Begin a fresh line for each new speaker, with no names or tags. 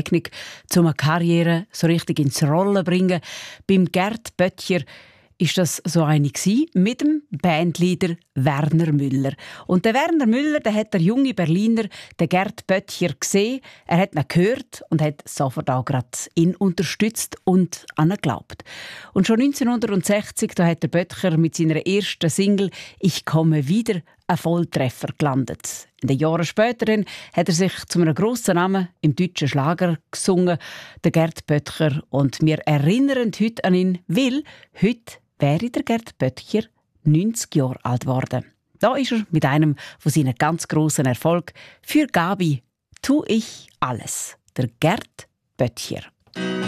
Technik, um eine Karriere so richtig ins Rollen zu bringen. Beim Gerd Böttcher ist das so eine mit dem Bandleader Werner Müller. Und der Werner Müller, der hat der junge Berliner, der Gerd Böttcher, gesehen. Er hat ihn gehört und hat sofort auch gerade ihn unterstützt und an ihn geglaubt. Und schon 1960 da hat der Böttcher mit seiner ersten Single «Ich komme wieder» einen Volltreffer gelandet. In den Jahren später hat er sich zu einem grossen Namen im deutschen Schlager gesungen, der Gerd Böttcher. Und wir erinnern heute an ihn, weil heute wäre der Gerd Böttcher 90 Jahre alt geworden. Da ist er mit einem von seinen ganz grossen Erfolg. Für Gabi tu ich alles. Der Gerd Böttcher.